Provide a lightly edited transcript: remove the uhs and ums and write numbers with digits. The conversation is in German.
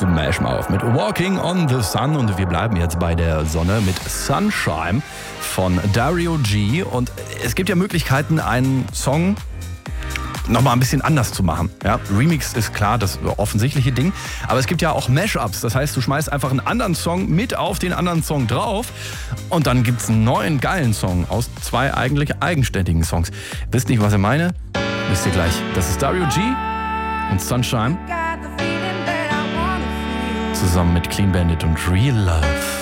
Smash Mouth mit Walking on the Sun. Und wir bleiben jetzt bei der Sonne mit Sunshine von Dario G. Und es gibt ja Möglichkeiten, einen Song nochmal ein bisschen anders zu machen. Ja, Remix ist klar das offensichtliche Ding, aber es gibt ja auch Mashups. Das heißt, du schmeißt einfach einen anderen Song mit auf den anderen Song drauf und dann gibt's einen neuen geilen Song aus zwei eigentlich eigenständigen Songs. Wisst nicht, was ich meine? Wisst ihr gleich. Das ist Dario G und Sunshine zusammen mit Clean Bandit und Real Love.